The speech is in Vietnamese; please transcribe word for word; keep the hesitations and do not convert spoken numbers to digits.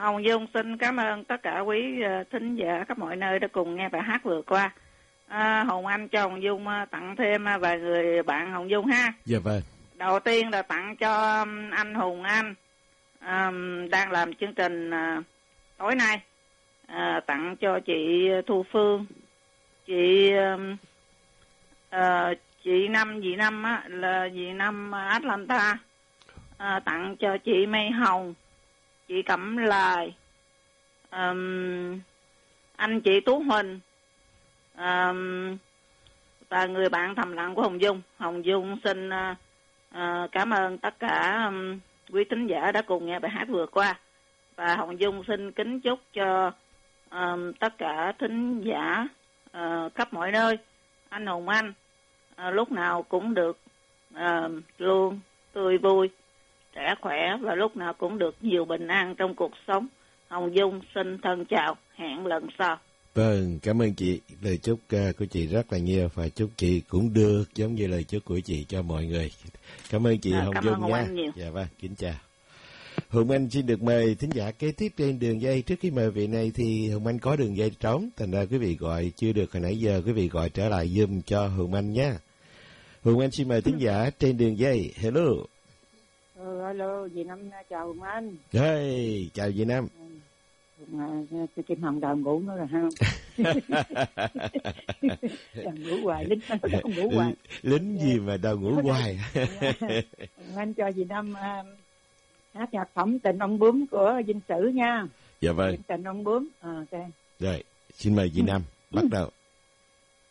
Hồng Dung xin cảm ơn tất cả quý thính giả khắp mọi nơi đã cùng nghe bài hát vừa qua. À, Hồng Anh cho Hồng Dung tặng thêm vài người bạn Hồng Dung ha. Dạ vâng. Đầu tiên là tặng cho anh Hùng Anh um, đang làm chương trình uh, tối nay. Uh, tặng cho chị Thu Phương, chị um, uh, chị Năm, dì Năm á, là dì Năm Atlanta. Uh, tặng cho chị Mây Hồng, chị Cẩm Lài, um, anh chị Tú Huỳnh, um, và người bạn thầm lặng của Hồng Dung. Hồng Dung xin uh, uh, cảm ơn tất cả um, quý thính giả đã cùng nghe bài hát vừa qua. Và Hồng Dung xin kính chúc cho um, tất cả thính giả uh, khắp mọi nơi, anh Hùng Anh uh, lúc nào cũng được uh, luôn tươi vui, trẻ khỏe và lúc nào cũng được nhiều bình an trong cuộc sống. Hồng Dung xin thân chào, hẹn lần sau. Vâng, cảm ơn chị. Lời chúc uh, của chị rất là nhiều và chúc chị cũng được giống như lời chúc của chị cho mọi người. Cảm ơn chị à, Hồng Dung nha. Dạ vâng, kính chào. Hùng Anh xin được mời thính giả kế tiếp trên đường dây. Trước khi mời vị này thì Hùng Anh có đường dây trống, thành ra quý vị gọi chưa được hồi nãy giờ, quý vị gọi trở lại giùm cho Hùng Anh nhé. Hùng Anh xin mời thính giả trên đường dây. Hello. Ừ, alo, dì Năm chào Hùng Anh. Hey, chào dì Năm. Tôi Kim Hồng đòi ngủ nữa rồi ha. Đòi ngủ hoài, lính không ngủ hoài. Lính gì mà đòi ngủ hoài. Hùng Anh cho dì Năm uh, hát nhạc phẩm Tình Ông Bướm của Vinh Sử nha. Dạ vâng. Tình Ông Bướm. À, okay. Rồi, xin mời dì Năm bắt đầu.